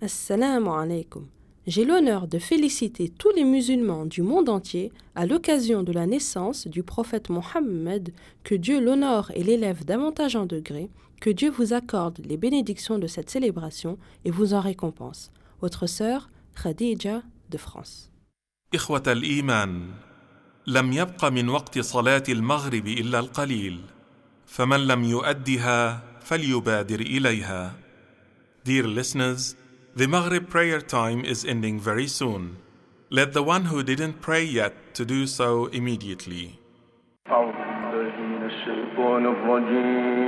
Assalamu alaikum. J'ai l'honneur de féliciter tous les musulmans du monde entier à l'occasion de la naissance du prophète Mohammed, que Dieu l'honore et l'élève davantage en degrés, que Dieu vous accorde les bénédictions de cette célébration et vous en récompense. Votre sœur, Khadija de France. إخوة الإيمان، لم يبق من وقت صلاة المغرب إلا القليل، فمن لم يؤدها فليبادر إليها. Dear listeners, the Maghrib prayer time is ending very soon. Let the one who didn't pray yet to do so immediately.